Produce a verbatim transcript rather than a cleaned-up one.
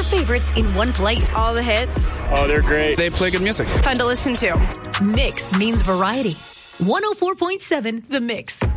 your favorites in one place. All the hits. Oh, they're great. They play good music. Fun to listen to. Mix means variety. one oh four point seven The Mix.